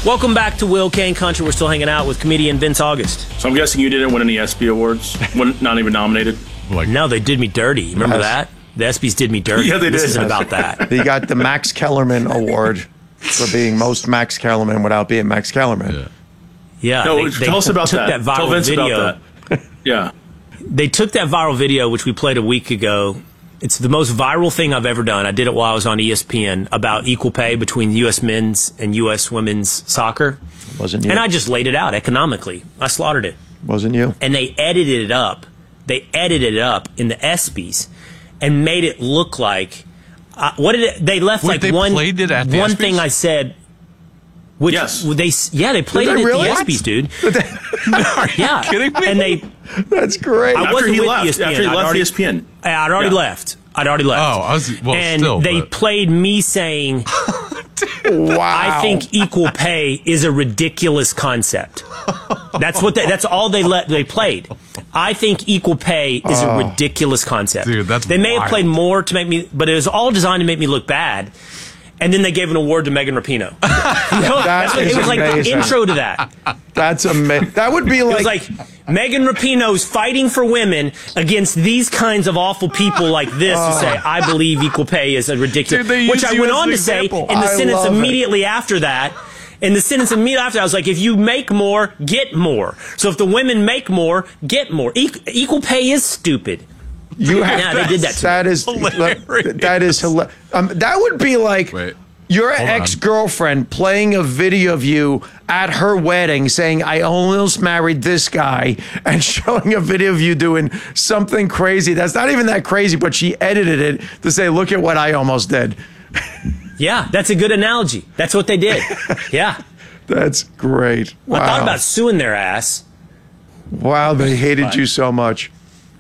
Welcome back to Will Kane Country. We're still hanging out with comedian Vince August. So I'm guessing you didn't win any ESPY awards? Not even nominated? No, they did me dirty. Remember that? The ESPYs did me dirty. Yeah, they did. This isn't about that. He got the Max Kellerman Award for being most Max Kellerman without being Max Kellerman. Yeah. No, tell us about that. That viral tell Vince video. about that. Yeah. They took that viral video, which we played a week ago. It's the most viral thing I've ever done. I did it while I was on ESPN about equal pay between U.S. men's and U.S. women's soccer. Wasn't you? And I just laid it out economically. I slaughtered it. Wasn't you? And they edited it up. They edited it up in the ESPYs and made it look like they left Wait, they one played it at the one ESPYs? thing I said. Which Yes. they played Did it they at really? the ESPYs, dude. Are you Yeah, kidding me? and they. That's great. I After wasn't he with left. ESPN. After he I'd left already- ESPN. I'd already Yeah. left. I'd already left. and still, they but- played me saying, Wow. I think equal pay is a ridiculous concept. That's all they played. I think equal pay is a ridiculous concept. Dude, that's They may have wild. played more to make me, but it was all designed to make me look bad. And then they gave an award to Megan Rapinoe. That It is was like the amazing. intro to that. That's amazing. That would be It was like, like Megan Rapinoe's fighting for women against these kinds of awful people like this who say, I believe equal pay is a ridiculous. Dude, they Which used I you went as on an to say example. in the I sentence love it. immediately after that. In the sentence immediately after, I was like, if you make more, get more. So if the women make more, get more. Equal pay is stupid. you have. Yeah, they did that to That is hilarious. That is hilarious. That would be like Wait. your Hold on. ex-girlfriend playing a video of you at her wedding saying, I almost married this guy, and showing a video of you doing something crazy. That's not even that crazy, but she edited it to say, look at what I almost did. Yeah, that's a good analogy. That's what they did. Yeah. That's great. Wow. I thought about suing their ass. Wow, they hated you so much.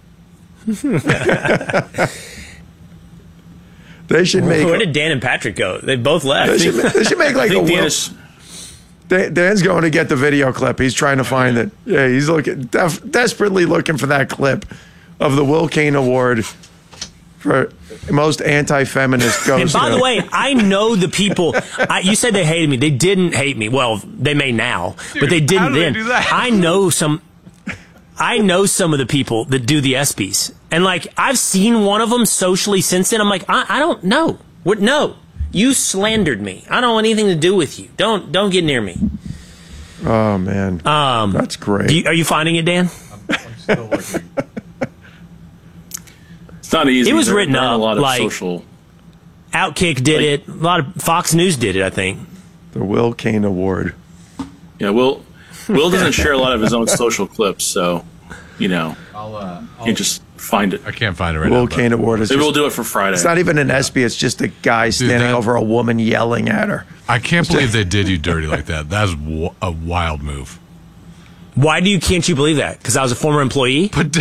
They should make. Where did Dan and Patrick go? They both left. They should make I like a think Will. Dan is, Dan's going to get the video clip. He's trying to find it. Yeah, he's looking desperately looking for that clip of the Will Kane Award for most anti-feminist ghost. And by the way, I know the people. You said they hated me. They didn't hate me. Well, they may now, but they how didn't do they then. do that? I know some of the people that do the ESPYs, and like I've seen one of them socially since then. I'm like, I don't know. What? No, you slandered me. I don't want anything to do with you. Don't get near me. Oh man, that's great. Are you finding it, Dan? I'm still looking. it's not easy. It was There- written there are up, a lot of like- social. Outkick did it. A lot of Fox News did it. I think. The Will Kane Award. Yeah, Will doesn't share a lot of his own social clips, so you know, you can just find it. I can't find it right now. Will but- Kane Award is. Maybe Just, we'll do it for Friday. it's not even an ESPY. It's just a guy standing that- over a woman yelling at her. I can't believe they did you dirty like that. That's a wild move. Why can't you believe that? Because I was a former employee. But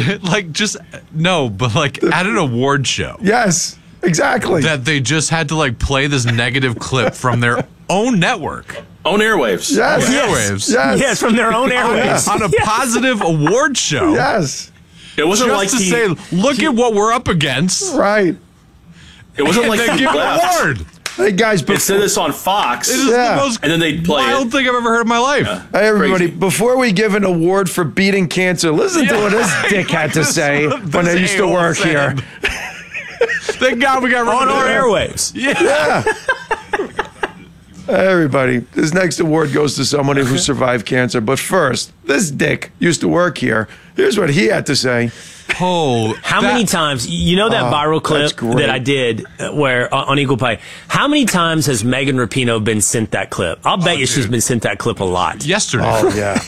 like at an award show Yes, exactly. that they just had to like play this negative clip from their own network Own airwaves. Yes. airwaves Yes. Yes, from their own airways. on a positive award show. Yes. It wasn't Just like to say, look at what we're up against. Right. it wasn't like They he give an left. award. Hey guys, It said this on Fox, This is Yeah. the most and then they'd play wild it. thing I've ever heard in my life. Hey everybody, Crazy. before we give an award for beating cancer, listen to what this dick had to say when I used to a-hole work here. said. Thank God we got rid On of our it. airwaves. Yeah. Hey everybody, this next award goes to someone who survived cancer. But first, this dick used to work here. Here's what he had to say. Oh, How many times, you know that viral that's clip great. that I did where on Eagle Pie, how many times has Megan Rapinoe been sent that clip? I'll bet you she's dude. been sent that clip a lot. Yesterday. Oh yeah.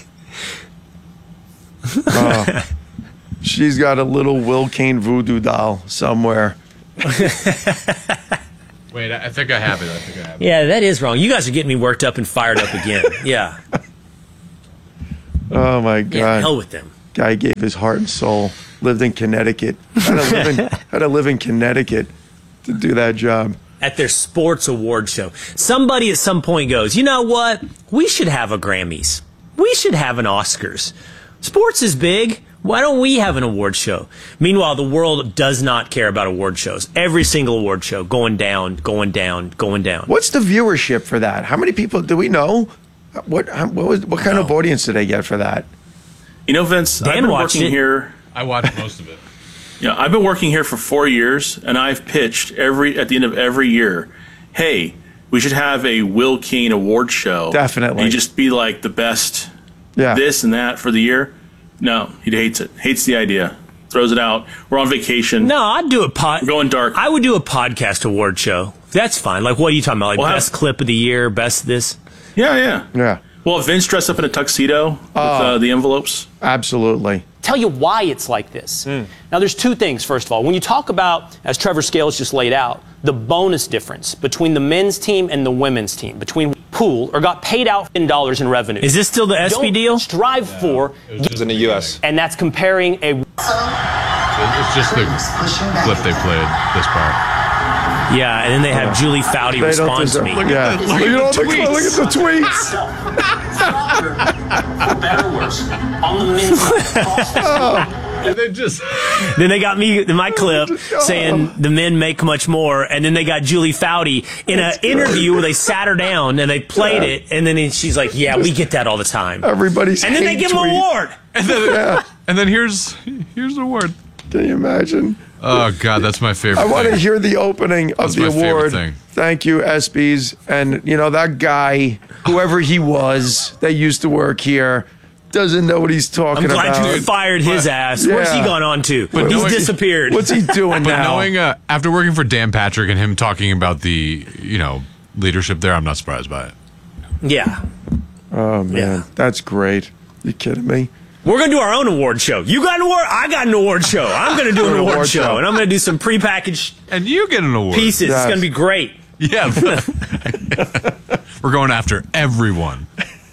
Oh. She's got a little Will Kane voodoo doll somewhere. Wait, I think I have it. Yeah, that is wrong. You guys are getting me worked up and fired up again. Yeah. Oh my Yeah, God. hell with them. Guy gave his heart and soul. Lived in Connecticut. Had to live in Connecticut to do that job. At their sports award show. Somebody at some point goes, you know what? We should have a Grammys. We should have an Oscars. Sports is big. Why don't we have an award show? Meanwhile, the world does not care about award shows. Every single award show going down, going down, going down. What's the viewership for that? How many people do we know? What kind of audience did they get for that? You know, Vince, Dan I've been watched working it. here. I watched most of it. Yeah, I've been working here for 4 years, and I've pitched at the end of every year, hey, we should have a Will Keane award show. Definitely. And just be like the best Yeah. this and that for the year. No, he hates it. Hates the idea. Throws it out. We're on vacation. No, I'd do a We're going dark. I would do a podcast award show. That's fine. Like, what are you talking about? Like, Well, best clip of the year, best this? Yeah. Yeah, Well, if Vince dressed up in a tuxedo with the envelopes. absolutely. Tell you why it's like this. Now, there's two things, first of all. When you talk about, as Trevor Scales just laid out, the bonus difference between the men's team and the women's team, between pool or got paid out in dollars in revenue. Is this still the SB Don't deal? strive for, It's in the U.S. and that's comparing a It's just the clip they played, this part. Yeah, and then they have Julie Foudy They don't respond to deserve. me. Yeah, look at the tweets. better or worse on the men's side. And they just Then they got me in my clip saying the men make much more, and then they got Julie Foudy in an interview where they sat her down and they played it, and then she's like, "Yeah, we get that all the time." Everybody's And then they hate give him an tweet. award. and then here's the award. Can you imagine? Oh God, that's my favorite. I want to thing. hear the opening of That's the my favorite award. thing. Thank you, ESPYs. And, you know, that guy, whoever he was that used to work here, doesn't know what he's talking I'm glad about. you fired his ass. Where's he Yeah. gone on to? But He's knowing- disappeared. What's he doing But now? knowing after working for Dan Patrick and him talking about the leadership there, I'm not surprised by it. Yeah. Oh, man. Yeah. That's great. You kidding me? We're going to do our own award show. You got an award? I got an award show. I'm going to do an award show. And I'm going to do some prepacked And you get an award. pieces. Yes. It's going to be great. Yeah. We're going after everyone.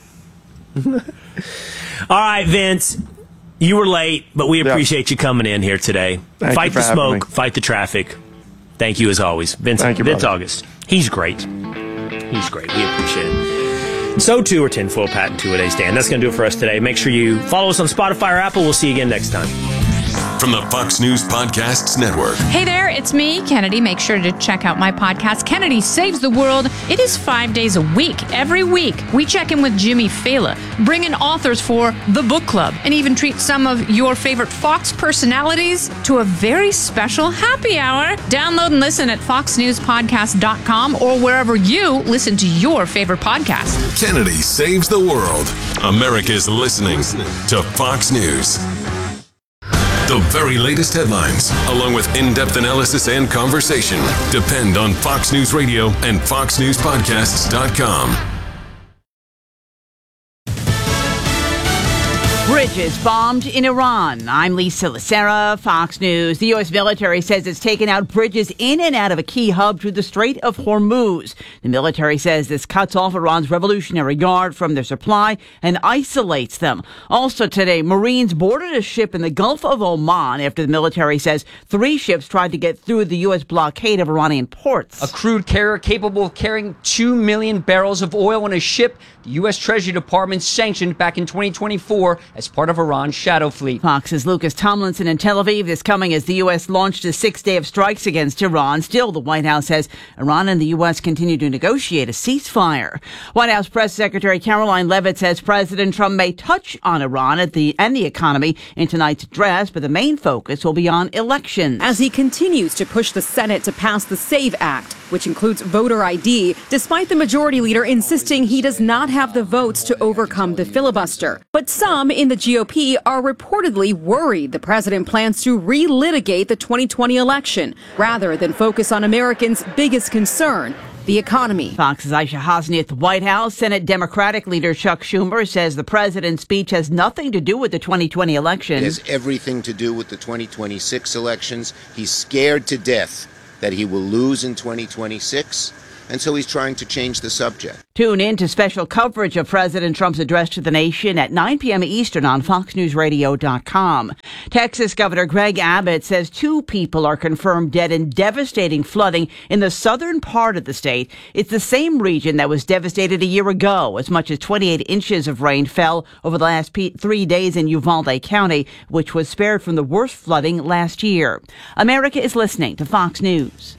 All right, Vince. You were late, but we appreciate you coming in here today. Thank Fight you for the having smoke, me. fight the traffic. Thank you as always. Vince Thank you, Vince brother. August. He's great. He's great. We appreciate it. So too are Tinfoil Pat and Two-A-Days Dan. That's going to do it for us today. Make sure you follow us on Spotify or Apple. We'll see you again next time. From the Fox News Podcasts Network. Hey there, it's me, Kennedy. Make sure to check out my podcast, Kennedy Saves the World. It is 5 days a week. Every week, we check in with Jimmy Fallon, bring in authors for the book club, and even treat some of your favorite Fox personalities to a very special happy hour. Download and listen at foxnewspodcast.com or wherever you listen to your favorite podcast. Kennedy Saves the World. America's listening to Fox News. The very latest headlines, along with in-depth analysis and conversation, depend on Fox News Radio and foxnewspodcasts.com. Bridges bombed in Iran. I'm Lisa Lacera, Fox News. The U.S. military says it's taken out bridges in and out of a key hub through the Strait of Hormuz. The military says this cuts off Iran's Revolutionary Guard from their supply and isolates them. Also today, Marines boarded a ship in the Gulf of Oman after the military says 3 ships tried to get through the U.S. blockade of Iranian ports. A crude carrier capable of carrying 2 million barrels of oil on a ship the U.S. Treasury Department sanctioned back in 2024 as part of Iran's shadow fleet. Fox's Lucas Tomlinson in Tel Aviv is coming as the U.S. launched a 6th day of strikes against Iran. Still, the White House says Iran and the U.S. continue to negotiate a ceasefire. White House Press Secretary Caroline Leavitt says President Trump may touch on Iran and the economy in tonight's address, but the main focus will be on elections. As he continues to push the Senate to pass the SAVE Act, which includes voter ID, despite the majority leader insisting he does not have the votes to overcome the filibuster. But some in the GOP are reportedly worried the president plans to relitigate the 2020 election rather than focus on Americans' biggest concern, the economy. Fox's Aisha Hasni at the White House. Senate Democratic leader Chuck Schumer says the president's speech has nothing to do with the 2020 election. It has everything to do with the 2026 elections. He's scared to death that he will lose in 2026, and so he's trying to change the subject. Tune in to special coverage of President Trump's address to the nation at 9 p.m. Eastern on FoxNewsRadio.com. Texas Governor Greg Abbott says 2 people are confirmed dead in devastating flooding in the southern part of the state. It's the same region that was devastated a year ago. As much as 28 inches of rain fell over the last 3 days in Uvalde County, which was spared from the worst flooding last year. America is listening to Fox News.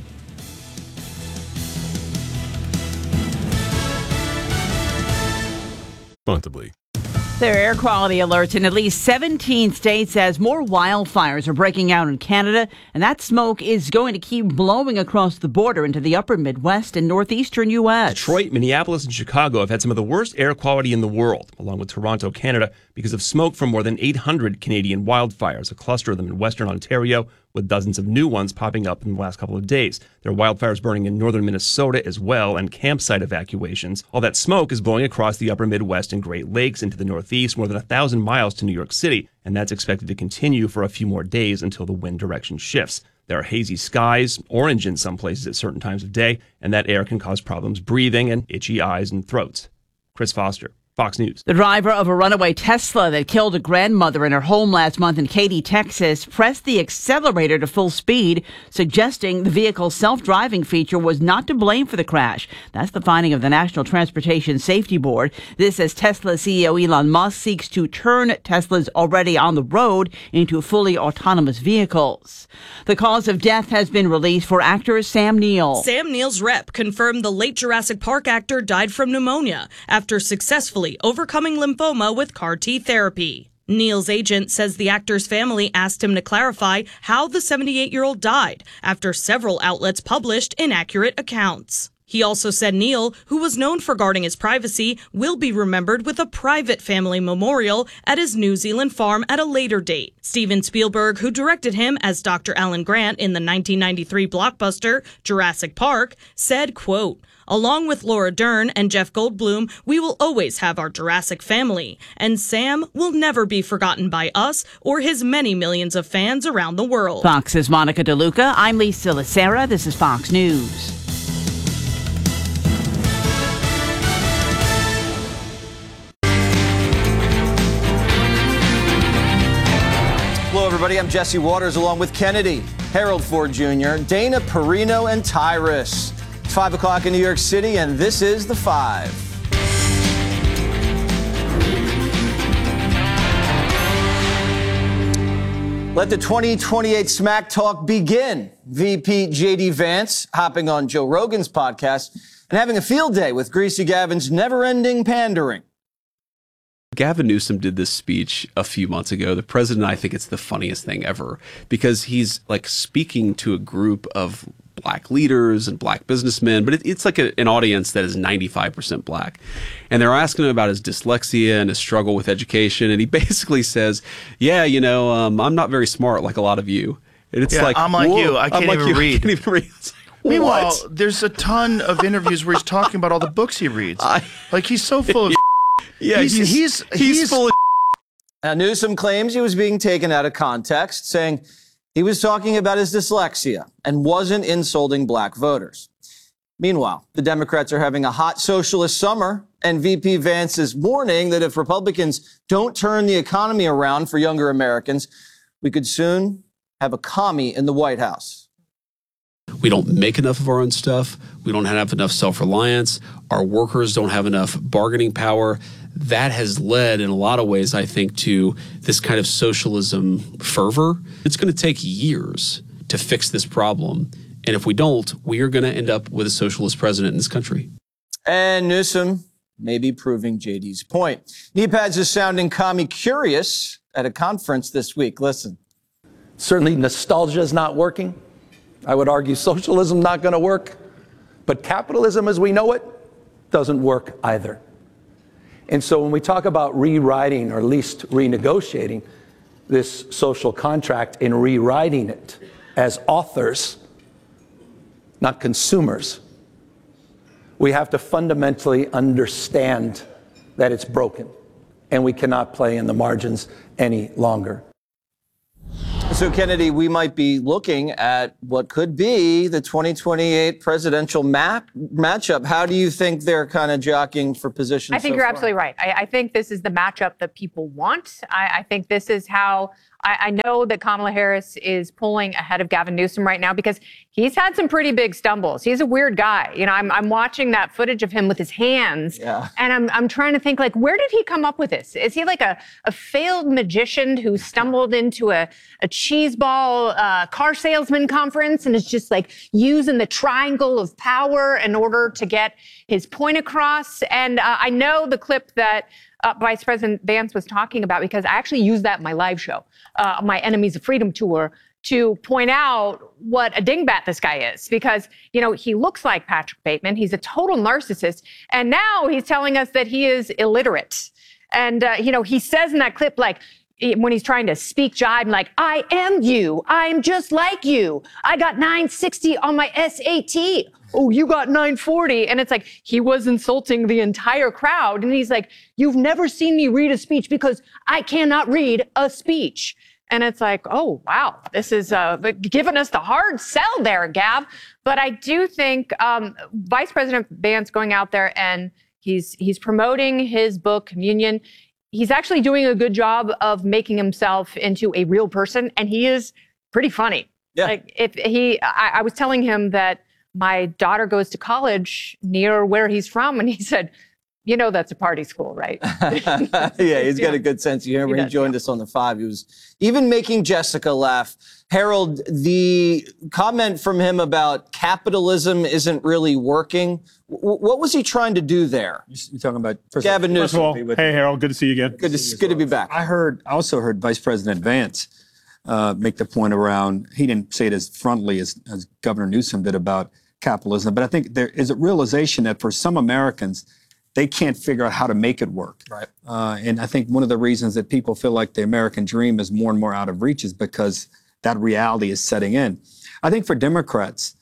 responsibly. There are air quality alerts in at least 17 states as more wildfires are breaking out in Canada, and that smoke is going to keep blowing across the border into the upper Midwest and northeastern U.S. Detroit, Minneapolis, and Chicago have had some of the worst air quality in the world, along with Toronto, Canada, because of smoke from more than 800 Canadian wildfires, a cluster of them in Western Ontario, with dozens of new ones popping up in the last couple of days. There are wildfires burning in northern Minnesota as well, and campsite evacuations. All that smoke is blowing across the upper Midwest and Great Lakes into the northeast, more than 1,000 miles to New York City, and that's expected to continue for a few more days until the wind direction shifts. There are hazy skies, orange in some places at certain times of day, and that air can cause problems breathing and itchy eyes and throats. Chris Foster, Fox News. The driver of a runaway Tesla that killed a grandmother in her home last month in Katy, Texas, pressed the accelerator to full speed, suggesting the vehicle's self-driving feature was not to blame for the crash. That's the finding of the National Transportation Safety Board. This as Tesla CEO Elon Musk seeks to turn Tesla's already on the road into fully autonomous vehicles. The cause of death has been released for actor Sam Neill. Sam Neill's rep confirmed the late Jurassic Park actor died from pneumonia after successfully overcoming lymphoma with CAR-T therapy. Neill's agent says the actor's family asked him to clarify how the 78-year-old died after several outlets published inaccurate accounts. He also said Neill, who was known for guarding his privacy, will be remembered with a private family memorial at his New Zealand farm at a later date. Steven Spielberg, who directed him as Dr. Alan Grant in the 1993 blockbuster Jurassic Park, said, quote, "Along with Laura Dern and Jeff Goldblum, we will always have our Jurassic family, and Sam will never be forgotten by us or his many millions of fans around the world." Fox's Monica DeLuca. I'm Lisa Lacera. This is Fox News. Hello, everybody. I'm Jesse Waters along with Kennedy, Harold Ford Jr., Dana Perino, and Tyrus. It's 5 o'clock in New York City, and this is The Five. Let the 2028 Smack Talk begin. VP J.D. Vance hopping on Joe Rogan's podcast and having a field day with Greasy Gavin's never-ending pandering. Gavin Newsom did this speech a few months ago. The president, I think it's the funniest thing ever because he's like speaking to a group of black leaders and black businessmen, but it's like an audience that is 95% black. And they're asking him about his dyslexia and his struggle with education. And he basically says, yeah, you know, I'm not very smart like a lot of you. And it's like, I'm like you. I can't even read. I can't even read. Meanwhile, there's a ton of interviews where he's talking about all the books he reads. Like he's so full of Yeah, he's full of Now, Newsom claims he was being taken out of context, saying he was talking about his dyslexia and wasn't insulting black voters. Meanwhile, the Democrats are having a hot socialist summer, and VP Vance is warning that if Republicans don't turn the economy around for younger Americans, we could soon have a commie in the White House. We don't make enough of our own stuff. We don't have enough self-reliance. Our workers don't have enough bargaining power. That has led in a lot of ways, I think, to this kind of socialism fervor. It's going to take years to fix this problem. And if we don't, we are going to end up with a socialist president in this country. And Newsom may be proving JD's point. Kneepads is sounding commie curious at a conference this week. Listen. Certainly nostalgia is not working. I would argue socialism not going to work. But capitalism as we know it doesn't work either. And so when we talk about rewriting or at least renegotiating this social contract and rewriting it as authors, not consumers, we have to fundamentally understand that it's broken and we cannot play in the margins any longer. So, Kennedy, we might be looking at what could be the 2028 presidential matchup. How do you think they're kind of jockeying for position? I think you're absolutely right. I think this is the matchup that people want. I think this is how I know that Kamala Harris is pulling ahead of Gavin Newsom right now because he's had some pretty big stumbles. He's a weird guy. You know, I'm watching that footage of him with his hands, and I'm trying to think, like, where did he come up with this? Is he like a failed magician who stumbled into a cheese ball car salesman conference and is just like using the triangle of power in order to get his point across? And I know the clip that Vice President Vance was talking about, because I actually used that in my live show, my Enemies of Freedom tour, to point out what a dingbat this guy is, because, he looks like Patrick Bateman. He's a total narcissist. And now he's telling us that he is illiterate. And, he says in that clip, like, when he's trying to speak jive, like, I am you. I'm just like you. I got 960 on my SAT. Oh, you got 940. And it's like, he was insulting the entire crowd. And he's like, you've never seen me read a speech because I cannot read a speech. And it's like, oh, wow, this is giving us the hard sell there, Gav. But I do think Vice President Vance going out there and he's promoting his book, Communion. He's actually doing a good job of making himself into a real person. And he is pretty funny. Yeah. Like I was telling him that my daughter goes to college near where he's from. And he said, that's a party school, right? Yeah, he's got a good sense of humor. He joined us on the 5. He was even making Jessica laugh. Harold, the comment from him about capitalism isn't really working. What was he trying to do there? You're talking about Gavin Newsom. First of all, hey, Harold, good to see you again. Good to be back. I also heard Vice President Vance make the point around, he didn't say it as frontally as Governor Newsom did about capitalism, but I think there is a realization that for some Americans, they can't figure out how to make it work. Right. And I think one of the reasons that people feel like the American dream is more and more out of reach is because that reality is setting in. I think for Democrats,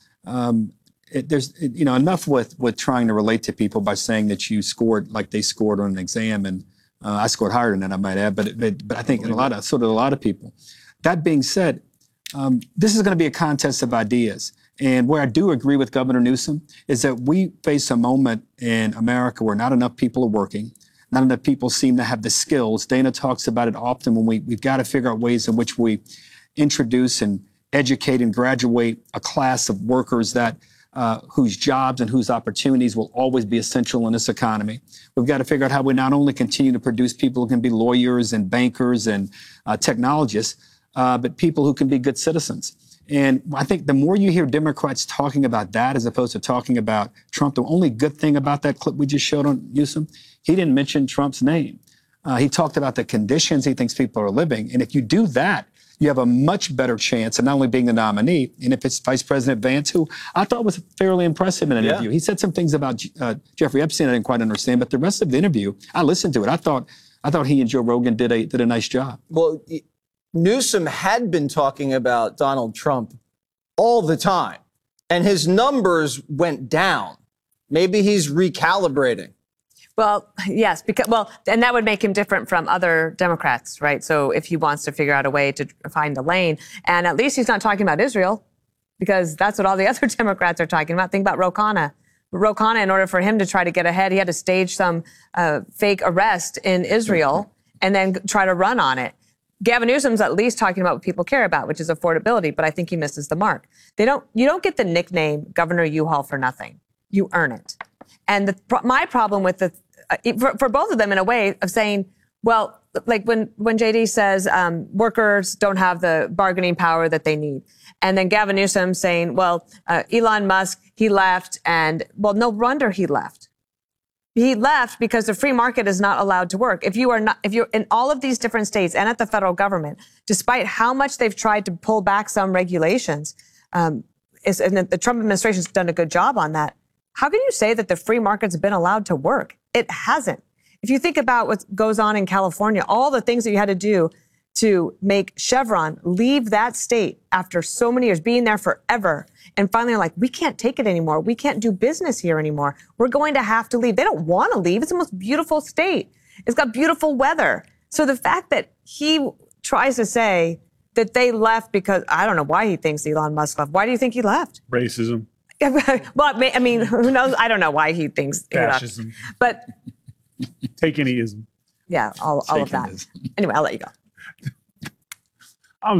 there's enough with trying to relate to people by saying that you scored like they scored on an exam, and I scored higher than that, I might add. But I think a lot of people. That being said, this is going to be a contest of ideas. And where I do agree with Governor Newsom is that we face a moment in America where not enough people are working, not enough people seem to have the skills. Dana talks about it often when we've got to figure out ways in which we introduce and educate and graduate a class of workers that whose jobs and whose opportunities will always be essential in this economy. We've got to figure out how we not only continue to produce people who can be lawyers and bankers and technologists, but people who can be good citizens. And I think the more you hear Democrats talking about that as opposed to talking about Trump, the only good thing about that clip we just showed on Newsom, he didn't mention Trump's name. He talked about the conditions he thinks people are living. And if you do that, you have a much better chance of not only being the nominee, and if it's Vice President Vance, who I thought was fairly impressive in an interview. He said some things about Jeffrey Epstein I didn't quite understand, but the rest of the interview, I listened to it. I thought he and Joe Rogan did a nice job. Well, Newsom had been talking about Donald Trump all the time, and his numbers went down. Maybe he's recalibrating. Well, yes, and that would make him different from other Democrats, right? So if he wants to figure out a way to find a lane, and at least he's not talking about Israel, because that's what all the other Democrats are talking about. Think about Ro Khanna. Ro Khanna, in order for him to try to get ahead, he had to stage some fake arrest in Israel and then try to run on it. Gavin Newsom's at least talking about what people care about, which is affordability, but I think he misses the mark. You don't get the nickname Governor U-Haul for nothing. You earn it. And my problem with for both of them in a way of saying, well, like when JD says workers don't have the bargaining power that they need. And then Gavin Newsom saying, well, Elon Musk, he left, and well, no wonder he left. He left because the free market is not allowed to work. If you're in all of these different states and at the federal government, despite how much they've tried to pull back some regulations, and the Trump administration's done a good job on that. How can you say that the free market's been allowed to work? It hasn't. If you think about what goes on in California, all the things that you had to do to make Chevron leave that state after so many years, being there forever, and finally are like, we can't take it anymore. We can't do business here anymore. We're going to have to leave. They don't want to leave. It's the most beautiful state. It's got beautiful weather. So the fact that he tries to say that they left because, I don't know why he thinks Elon Musk left. Why do you think he left? Racism. Well, I mean, who knows? I don't know why he thinks he left. Fascism. But take anyism. Yeah, all of that. Anyway, I'll let you go.